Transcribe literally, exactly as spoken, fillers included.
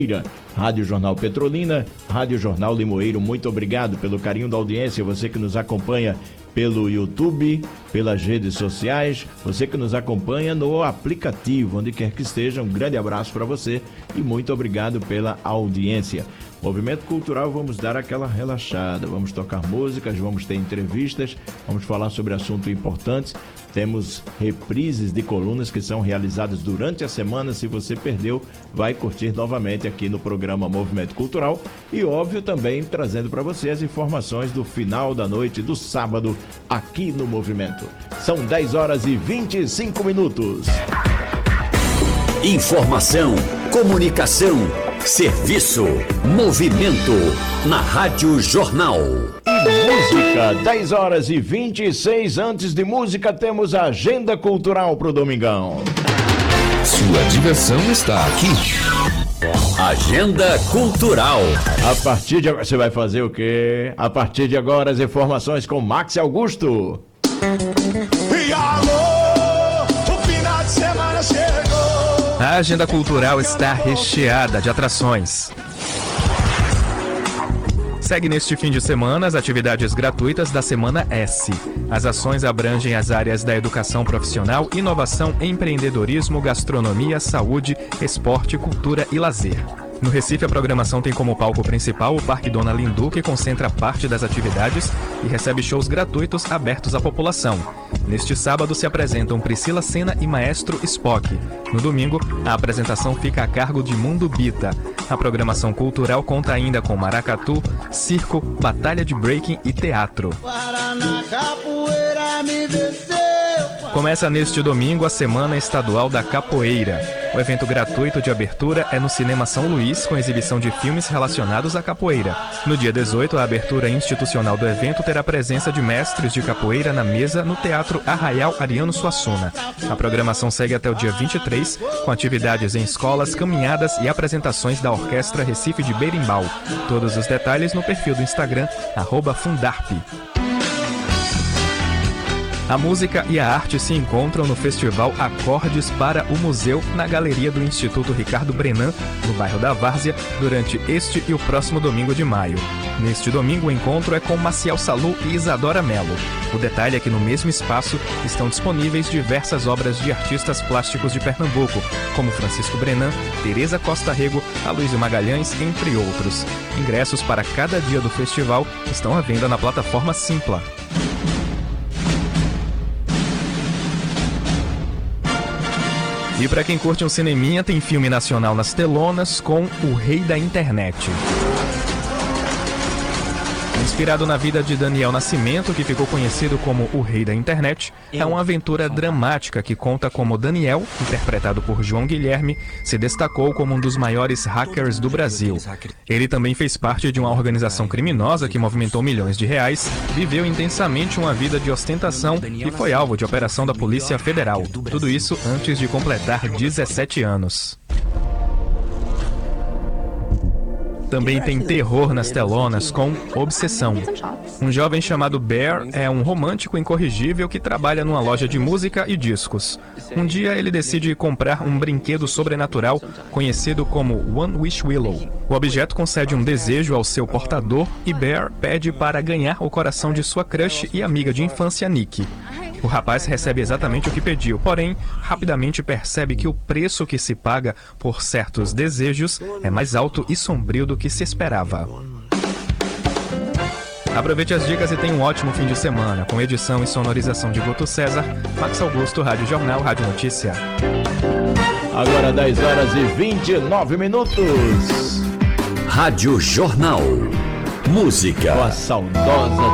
Rádio Jornal Petrolina, Rádio Jornal Limoeiro, muito obrigado pelo carinho da audiência, você que nos acompanha pelo YouTube, pelas redes sociais, você que nos acompanha no aplicativo, onde quer que esteja, um grande abraço para você e muito obrigado pela audiência. Movimento Cultural, vamos dar aquela relaxada, vamos tocar músicas, vamos ter entrevistas, vamos falar sobre assuntos importantes, temos reprises de colunas que são realizadas durante a semana. Se você perdeu, vai curtir novamente aqui no programa Movimento Cultural e, óbvio, também trazendo para você as informações do final da noite do sábado aqui no Movimento. São dez horas e vinte e cinco minutos. Informação, comunicação, serviço, movimento na Rádio Jornal. E música, dez horas e vinte e seis. Antes de música, temos a agenda cultural pro domingão. Sua diversão está aqui. Agenda cultural. A partir de agora, você vai fazer o quê? A partir de agora, as informações com Max Augusto. E alô, o final de semana chegou. A agenda cultural está recheada de atrações. Segue neste fim de semana as atividades gratuitas da Semana S. As ações abrangem as áreas da educação profissional, inovação, empreendedorismo, gastronomia, saúde, esporte, cultura e lazer. No Recife, a programação tem como palco principal o Parque Dona Lindu, que concentra parte das atividades e recebe shows gratuitos abertos à população. Neste sábado se apresentam Priscila Senna e Maestro Spock. No domingo, a apresentação fica a cargo de Mundo Bita. A programação cultural conta ainda com maracatu, circo, batalha de breaking e teatro. Começa neste domingo a Semana Estadual da Capoeira. O evento gratuito de abertura é no Cinema São Luís, com exibição de filmes relacionados à capoeira. No dia dezoito, a abertura institucional do evento terá presença de mestres de capoeira na mesa no Teatro Arraial Ariano Suassuna. A programação segue até o dia vinte e três, com atividades em escolas, caminhadas e apresentações da Orquestra Recife de Berimbau. Todos os detalhes no perfil do Instagram, arroba Fundarp. A música e a arte se encontram no festival Acordes para o Museu, na Galeria do Instituto Ricardo Brenan, no bairro da Várzea, durante este e o próximo domingo de maio. Neste domingo, o encontro é com Maciel Salu e Isadora Mello. O detalhe é que no mesmo espaço estão disponíveis diversas obras de artistas plásticos de Pernambuco, como Francisco Brenan, Tereza Costa Rego, Aloysio Magalhães, entre outros. Ingressos para cada dia do festival estão à venda na plataforma Simpla. E para quem curte um cineminha, tem filme nacional nas telonas com O Rei da Internet. Inspirado na vida de Daniel Nascimento, que ficou conhecido como o Rei da Internet, é uma aventura dramática que conta como Daniel, interpretado por João Guilherme, se destacou como um dos maiores hackers do Brasil. Ele também fez parte de uma organização criminosa que movimentou milhões de reais, viveu intensamente uma vida de ostentação e foi alvo de operação da Polícia Federal. Tudo isso antes de completar dezessete anos. Também tem terror nas telonas com Obsessão. Um jovem chamado Bear é um romântico incorrigível que trabalha numa loja de música e discos. Um dia ele decide comprar um brinquedo sobrenatural conhecido como One Wish Willow. O objeto concede um desejo ao seu portador e Bear pede para ganhar o coração de sua crush e amiga de infância, Nick. O rapaz recebe exatamente o que pediu, porém, rapidamente percebe que o preço que se paga por certos desejos é mais alto e sombrio do que se esperava. Aproveite as dicas e tenha um ótimo fim de semana, com edição e sonorização de Guto César, Max Augusto, Rádio Jornal, Rádio Notícia. Agora dez horas e vinte e nove minutos. Rádio Jornal. Música. Com a saudosa